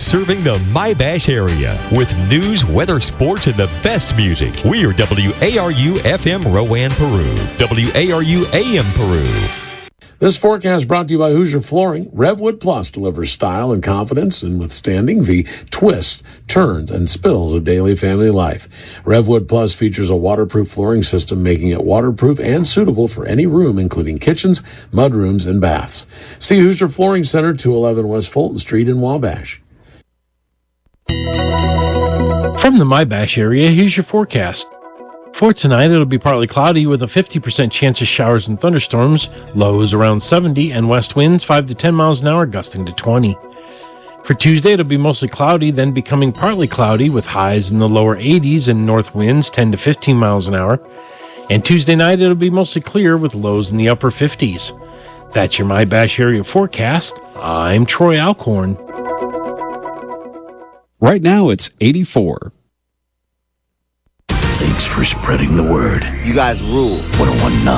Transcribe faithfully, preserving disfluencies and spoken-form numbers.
serving the My-Bash area with news, weather, sports, and the best music. We are W A R U F M Rowan, Peru. W A R U A M Peru. This forecast brought to you by Hoosier Flooring. Revwood Plus delivers style and confidence in withstanding the twists, turns, and spills of daily family life. Revwood Plus features a waterproof flooring system, making it waterproof and suitable for any room, including kitchens, mudrooms, and baths. See Hoosier Flooring Center, two eleven West Fulton Street in Wabash. From the My-Bash area, here's your forecast. For tonight, it'll be partly cloudy with a fifty percent chance of showers and thunderstorms, lows around seventy, and west winds five to ten miles an hour, gusting to twenty. For Tuesday, it'll be mostly cloudy, then becoming partly cloudy with highs in the lower eighties and north winds ten to fifteen miles an hour. And Tuesday night, it'll be mostly clear with lows in the upper fifties. That's your My-Bash area forecast. I'm Troy Alcorn. Right now, it's eighty-four. Thanks for spreading the word. You guys rule. one oh one point nine